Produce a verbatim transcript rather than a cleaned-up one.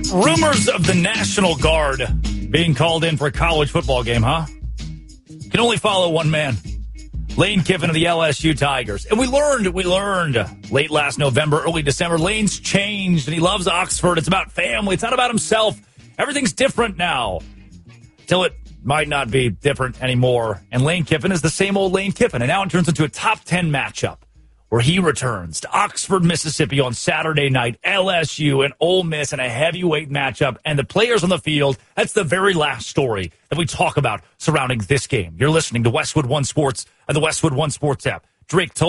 Rumors of the National Guard being called in for a college football game, huh? Can only follow one man. Lane Kiffin of the L S U Tigers. And we learned, we learned late last November, early December, Lane's changed and he loves Oxford. It's about family. It's not about himself. Everything's different now. Till it might not be different anymore. And Lane Kiffin is the same old Lane Kiffin. And now it turns into a top ten matchup where he returns to Oxford, Mississippi on Saturday night. L S U and Ole Miss in a heavyweight matchup. And the players on the field, that's the very last story that we talk about surrounding this game. You're listening to Westwood One Sports and the Westwood One Sports app. Drake told